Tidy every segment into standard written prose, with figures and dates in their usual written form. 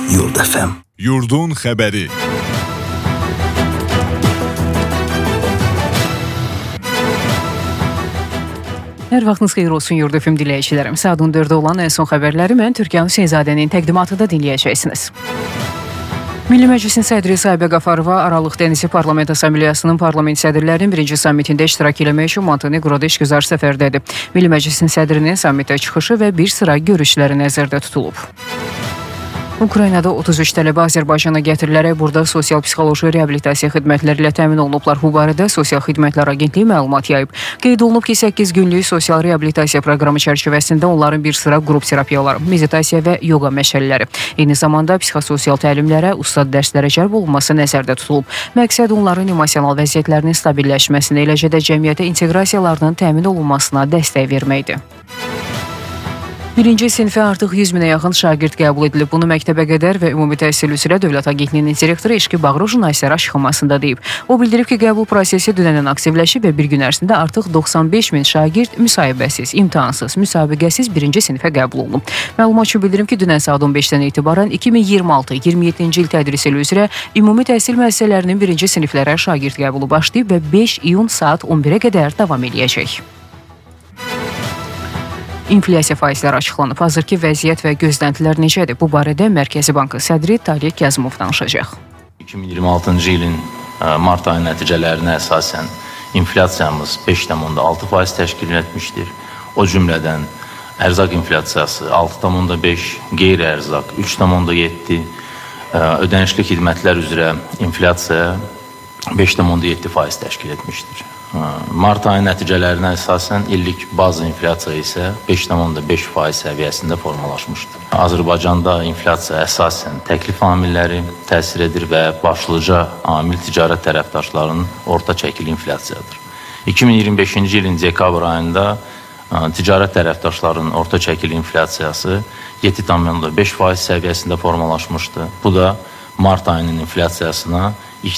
Yurd FM. Yurdun xəbəri. Hər vaxtınız xeyir olsun Yurd FM dinləyicilərim. Saat 14-də olan ən son xəbərləri mən Türkan Hüseynzadənin təqdimatında dinləyəcəksiniz. Milli Məclisin sədri Sahibə Qafarova Aralıq Dənizi Parlament Assambleyasının parlament sədrlərinin birinci sammitində iştirak eləmək üçün Montenegroda işgüzar səfərdədir. Milli Məclisin sədrinin sammitə çıxışı və bir sıra görüşləri nəzərdə tutulub. Ukraynada 33 tələbə Azərbaycana gətirilərək burada sosial-psixoloji reabilitasiya xidmətləri ilə təmin olunublar. Bu barədə Sosial Xidmətlər Agentliyi məlumat yayıb. Qeyd olunub ki, 8 günlük sosial reabilitasiya proqramı çərçivəsində onların bir sıra qrup terapiyaları, meditasiya və yoga məşəlləri, eyni zamanda psixososial təlimlərə, ustad dərslərə cəlb olunması nəzərdə tutulub. Məqsəd onların emosional vəziyyətlərinin stabilləşməsinə, eləcə də cəmiyyətə inteqrasiyalarının təmin olunmasına dəstək verməkdir. Birinci sinifə artıq 100 minə yaxın şagird qəbul edilib. Bunu məktəbə qədər və ümumi təhsil üzrə Dövlət Agentliyinin direktoru Eşqi Bağrojun Aysər açıqlamasında deyib. O bildirib ki, qəbul prosesi dünəndən aktivləşib və bir gün ərzində artıq 95 min şagird müsahibəsiz, imtahansız, müsabiqəsiz birinci sinifə qəbul olunub. Məlumatçı bildirim ki, dünən saat 15-dən etibarən 2026-27-ci il tədris ili üzrə ümumi təhsil müəssisələrinin birinci siniflərə şagird qəbulu başlayıb və 5 iyun saat 11-ə qədər davam edəcək. İnflyasiya faizləri açıqlanıb. Hazırki vəziyyət və gözləntilər necədir? Bu barədə Mərkəzi Bankı sədri Tariq Yazımov danışacaq. 2026-cı ilin mart ayı nəticələrinə əsasən inflyasiyamız 5,6% təşkil etmişdir. O cümlədən ərzaq inflyasiyası 6,5%, qeyri-ərzaq 3,7%, ödənişli xidmətlər üzrə inflyasiya 5,7% təşkil etmişdir. Mart ayı nəticələrinə əsasən illik bazı inflyasiya isə 5,5% səviyyəsində formalaşmışdır. Azərbaycanda inflyasiya əsasən təklif amilləri təsir edir və başlıca amil ticarət tərəfdaşlarının orta çəkili inflyasiyadır. 2025-ci ilin dekabr ayında ticarət tərəfdaşlarının orta çəkili inflyasiyası 7,5% səviyyəsində formalaşmışdı. Bu da mart ayının inflyasiyasına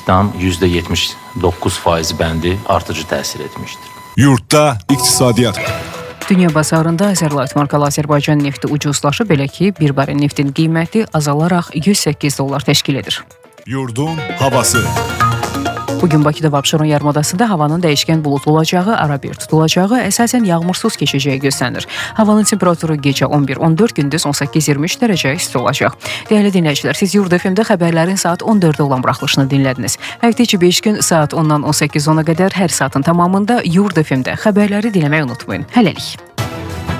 %79% bəndi artıcı təsir etmişdir. Yurdda iqtisadiyyat. Dünya bazarında Azərbaycan markalı Azərbaycan nefti ucuzlaşıb, belə ki, bir barel neftin qiyməti azalaraq $108 təşkil edir. Yurdun havası. Bugün Bakıda və Abşeron yarımadasında havanın dəyişkən buludlu olacağı, arabir tutulacağı, əsasən yağmursuz keçəcəyi gözlənilir. Havanın temperaturu gecə 11-14, gündüz 18-23 dərəcə isti olacaq. Dəyərli dinləyicilər, siz Yurd FM-də xəbərlərin saat 14-də olan buraxılışını dinlədiniz. Həftə içi 5 gün saat 10-dan 18-10-a qədər hər saatın tamamında Yurd FM-də xəbərləri dinləməyi unutmayın. Hələlik.